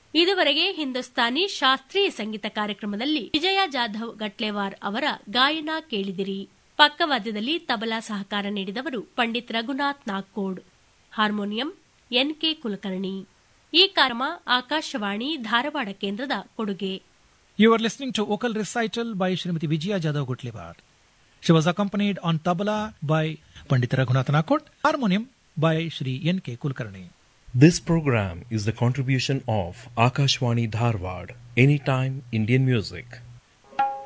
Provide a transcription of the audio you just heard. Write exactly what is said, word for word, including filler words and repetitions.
ಇದುವರೆಗೆ ಹಿಂದೂಸ್ತಾನಿ ಶಾಸ್ತ್ರೀಯ ಸಂಗೀತ ಕಾರ್ಯಕ್ರಮದಲ್ಲಿ ವಿಜಯ ಜಾಧವ್ ಗಟ್ಲೇವಾರ್ ಅವರ ಗಾಯನ ಕೇಳಿದಿರಿ. ಪಕ್ಕವಾದ್ಯದಲ್ಲಿ ತಬಲಾ ಸಹಕಾರ ನೀಡಿದವರು ಪಂಡಿತ್ ರಘುನಾಥ್ ನಾಗ್ಕೋಡ್, ಹಾರ್ಮೋನಿಯಂ ಎನ್ಕೆ ಕುಲಕರ್ಣಿ. ಈ ಕಾರ್ಯಕ್ರಮ ಆಕಾಶವಾಣಿ ಧಾರವಾಡ ಕೇಂದ್ರದ ಕೊಡುಗೆ. You are listening to vocal recital by Srimati Vijaya Jadhav Gutliwar. She was accompanied on tabla by Pandit Raghunath Nakot, harmonium by Shri N K Kulkarni. This program is the contribution of Akashwani Dharwad, Anytime Indian Music.